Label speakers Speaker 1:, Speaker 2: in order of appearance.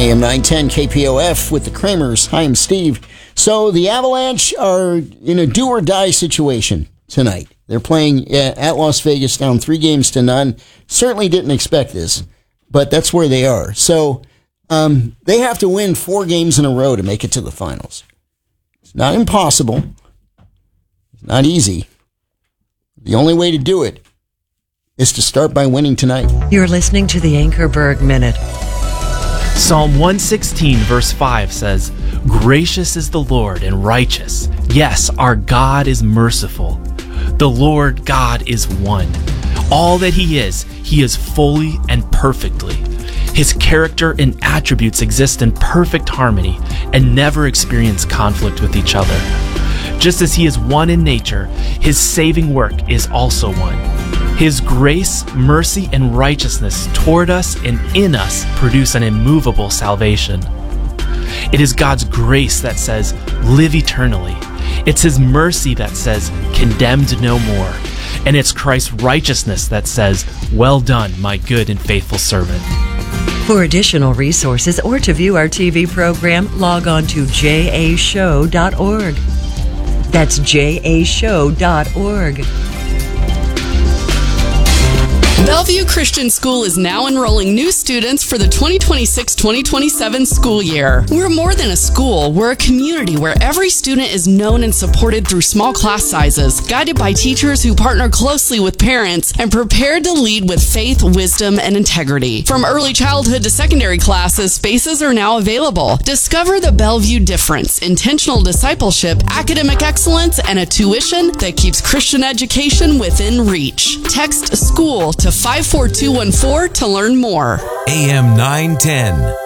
Speaker 1: AM 910 KPOF with the Kramers. Hi, I'm Steve. So the Avalanche are in a do-or-die situation tonight. They're playing at Las Vegas, down 3-0. Certainly didn't expect this, but that's where they are. So they have to win 4 games in a row to make it to the finals. It's not impossible. It's not easy. The only way to do it is to start by winning tonight.
Speaker 2: You're listening to the Anchorberg Minute.
Speaker 3: Psalm 116 verse 5 says, "Gracious is the Lord and righteous. Yes, our God is merciful. The Lord God is one. All that He is fully and perfectly. His character and attributes exist in perfect harmony and never experience conflict with each other. Just as He is one in nature, His saving work is also one. His grace, mercy, and righteousness toward us and in us produce an immovable salvation. It is God's grace that says, live eternally. It's His mercy that says, condemned no more. And it's Christ's righteousness that says, well done, my good and faithful servant."
Speaker 2: For additional resources or to view our TV program, log on to jashow.org. That's jashow.org.
Speaker 4: Bellevue Christian School is now enrolling new students for the 2026-2027 school year. We're more than a school. We're a community where every student is known and supported through small class sizes, guided by teachers who partner closely with parents and prepared to lead with faith, wisdom, and integrity. From early childhood to secondary classes, spaces are now available. Discover the Bellevue difference: intentional discipleship, academic excellence, and a tuition that keeps Christian education within reach. Text SCHOOL to 54214 to learn more.
Speaker 5: AM 910.